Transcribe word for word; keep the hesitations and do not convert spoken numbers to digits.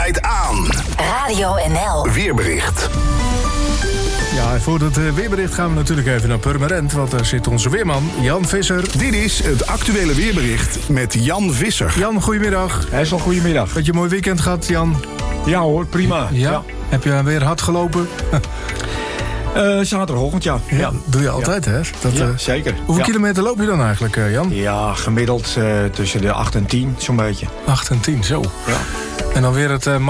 draait aan. Radio N L. Weerbericht. Ja, en voor het weerbericht gaan we natuurlijk even naar Purmerend, want daar zit onze weerman Jan Visser. Dit is het actuele weerbericht met Jan Visser. Jan, goedemiddag. Hij is al goedemiddag. Had je een mooi weekend gehad, Jan? Ja hoor, prima. Ja? Ja. Heb je weer hard gelopen? Uh, zaterdagochtend, ja. Ja, ja. doe je altijd, ja. hè? Dat, ja, uh, zeker. Hoeveel ja. kilometer loop je dan eigenlijk, uh, Jan? Ja, gemiddeld uh, tussen de acht en tien, zo'n beetje. acht en tien, zo. Ja. En dan weer het... Uh,